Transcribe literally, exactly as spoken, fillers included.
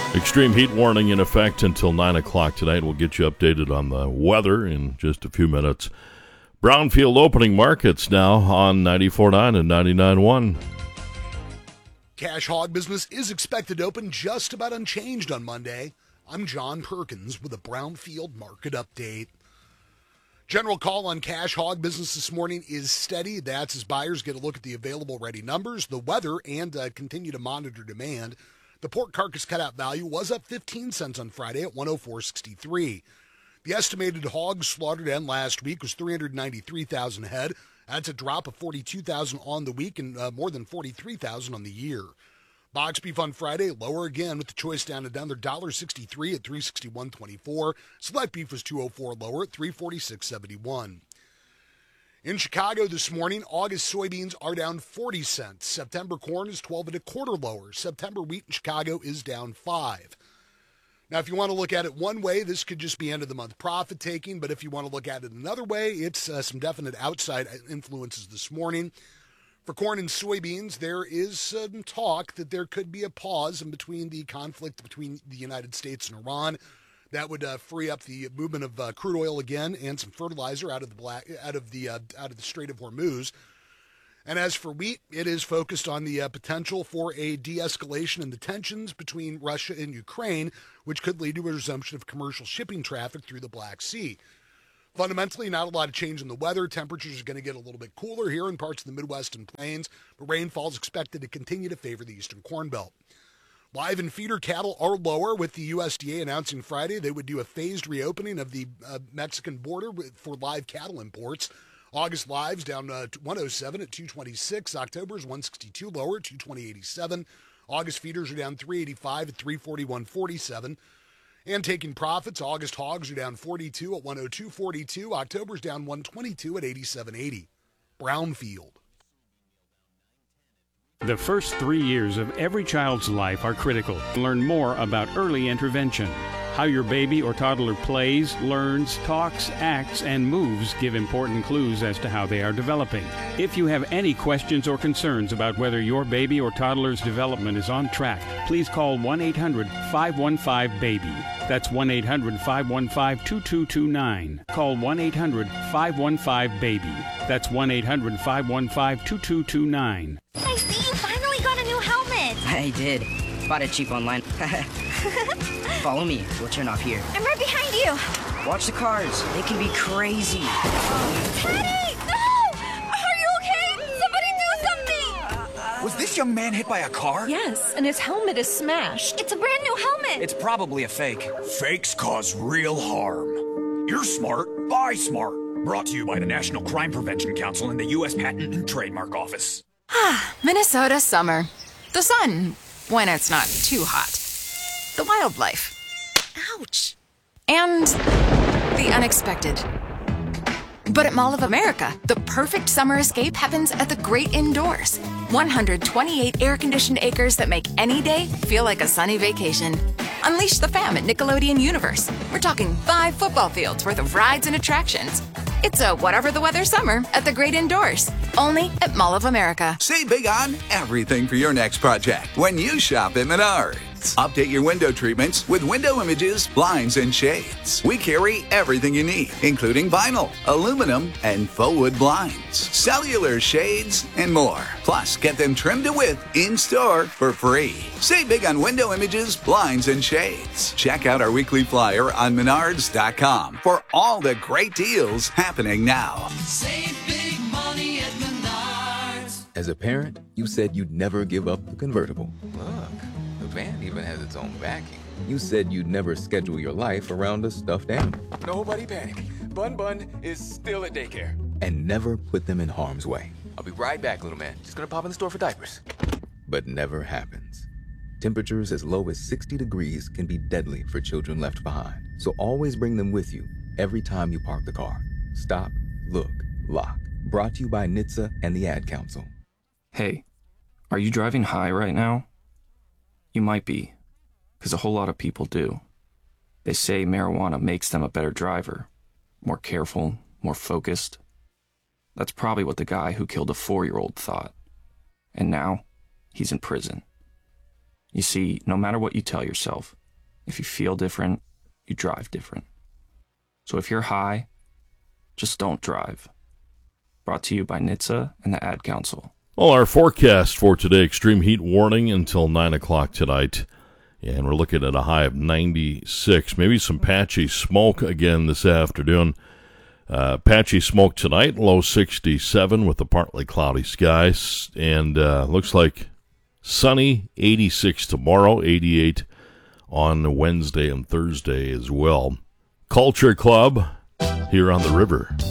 Extreme heat warning in effect until nine o'clock tonight. We'll get you updated on the weather in just a few minutes. Brownfield opening markets now on ninety-four point nine and ninety-nine point one. Cash hog business is expected to open just about unchanged on Monday. I'm John Perkins with a Brownfield market update. General call on cash hog business this morning is steady. That's as buyers get a look at the available ready numbers, the weather, and uh, continue to monitor demand. The pork carcass cutout value was up fifteen cents on Friday at one oh four sixty-three. The estimated hogs slaughtered end last week was three hundred ninety-three thousand head. That's a drop of forty-two thousand on the week and uh, more than forty-three thousand on the year. Box beef on Friday, lower again with the choice down to another one dollar sixty-three at three sixty-one twenty-four. Select beef was two oh four lower at three forty-six seventy-one. In Chicago this morning, August soybeans are down forty cents. September corn is twelve and a quarter lower. September wheat in Chicago is down five. Now, if you want to look at it one way, this could just be end of the month profit taking. But if you want to look at it another way, it's uh, some definite outside influences this morning. For corn and soybeans, there is some talk that there could be a pause in between the conflict between the United States and Iran. That would uh, free up the movement of uh, crude oil again and some fertilizer out of the black out of the uh, out of the Strait of Hormuz. And as for wheat, it is focused on the uh, potential for a de-escalation in the tensions between Russia and Ukraine, which could lead to a resumption of commercial shipping traffic through the Black Sea. Fundamentally, not a lot of change in the weather. Temperatures are going to get a little bit cooler here in parts of the Midwest and Plains, but rainfall is expected to continue to favor the Eastern Corn Belt. Live and feeder cattle are lower, with the U S D A announcing Friday they would do a phased reopening of the uh, Mexican border for live cattle imports. August lives down uh, one oh seven at two twenty-six. October's one sixty-two lower at two twenty eighty-seven. August feeders are down three eighty-five at three forty-one forty-seven. And taking profits, August hogs are down forty-two at one oh two forty-two. October's down one twenty-two at eighty-seven eighty. Brownfield. The first three years of every child's life are critical. Learn more about early intervention. How your baby or toddler plays, learns, talks, acts, and moves give important clues as to how they are developing. If you have any questions or concerns about whether your baby or toddler's development is on track, please call one eight hundred five one five baby. That's one eight hundred five one five two two two nine. Call one eight hundred five one five baby. That's one eight hundred five one five two two two nine. I see you finally got a new helmet. I did. Bought it cheap online. Follow me. We'll turn off here. I'm right behind you. Watch the cars. They can be crazy. Teddy! No! Are you okay? Somebody do something! Was this young man hit by a car? Yes, and his helmet is smashed. It's a brand new helmet. It's probably a fake. Fakes cause real harm. You're smart. Buy smart. Brought to you by the National Crime Prevention Council and the U S Patent and Trademark Office. Ah, Minnesota summer. The sun, when it's not too hot. The wildlife. Ouch. And the unexpected. But at Mall of America, the perfect summer escape happens at the great indoors. one hundred twenty-eight air-conditioned acres that make any day feel like a sunny vacation. Unleash the fam at Nickelodeon Universe. We're talking five football fields worth of rides and attractions. It's a whatever the weather summer at the great indoors. Only at Mall of America. Save big on everything for your next project when you shop at Menards. Update your window treatments with window images, blinds, and shades. We carry everything you need, including vinyl, aluminum, and faux wood blinds, cellular shades, and more. Plus, get them trimmed to width in-store for free. Save big on window images, blinds, and shades. Check out our weekly flyer on menards dot com for all the great deals happening now. Save big money at Menards. As a parent, you said you'd never give up the convertible. Look, the van even has its own backing. You said you'd never schedule your life around a stuffed animal. Nobody panic. Bun Bun is still at daycare. And never put them in harm's way. I'll be right back, little man. Just gonna pop in the store for diapers. But never happens. Temperatures as low as sixty degrees can be deadly for children left behind. So always bring them with you every time you park the car. Stop, look, lock. Brought to you by N H T S A and the Ad Council. Hey, are you driving high right now? You might be, because a whole lot of people do. They say marijuana makes them a better driver, more careful, more focused. That's probably what the guy who killed a four-year-old thought. And now, he's in prison. You see, no matter what you tell yourself, If you feel different, you drive different. So if you're high, just don't drive. Brought to you by N H T S A and the Ad Council. Well, our forecast for today, extreme heat warning until nine o'clock tonight. And we're looking at a high of ninety-six. Maybe some patchy smoke again this afternoon. Uh, patchy smoke tonight, low sixty-seven with the partly cloudy skies. And uh, looks like sunny, eighty-six tomorrow, eighty-eight on Wednesday and Thursday as well. Culture Club here on the river.